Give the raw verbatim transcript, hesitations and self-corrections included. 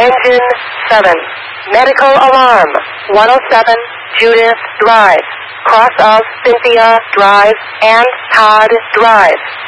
Engine seven. Medical alarm. one oh seven Judith Drive. Cross of Cynthia Drive and Todd Drive.